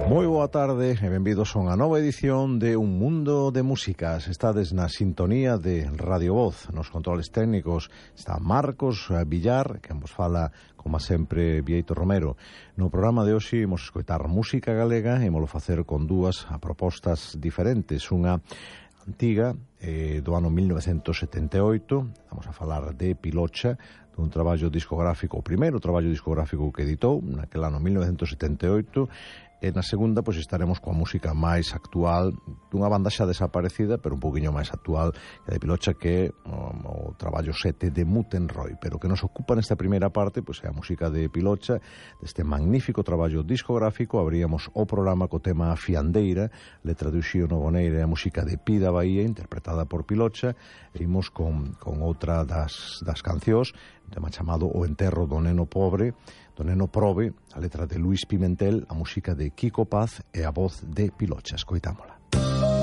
Moi boa tarde e benvidos a unha nova edición de Un Mundo de Músicas. Estades na sintonía de Radio Voz. Nos controles técnicos está Marcos Villar, que vos fala, como sempre, Vieito Romero. No programa de hoxe imos escoitar música galega e imolo facer con dúas propostas diferentes. Unha antiga, do ano 1978, vamos a falar de Pilocha, dun traballo discográfico, o primeiro traballo discográfico que editou, naquel ano 1978, e na segunda, pois estaremos coa música máis actual dunha banda xa desaparecida, pero un poquinho máis actual, que de Pilocha, que é o traballo 7 de Mutenroy. Pero que nos ocupa nesta primeira parte, pois é a música de Pilocha, deste magnífico traballo discográfico. Abríamos o programa co tema Fiandeira, letra de Uxío Novoneira, e a música de Pida Bahía, interpretada por Pilocha. E imos con outra das cancións, un tema chamado O enterro do neno pobre, do neno probe, a letra de Luis Pimentel, a música de Kiko Paz e a voz de Pilocha. Escoitámola.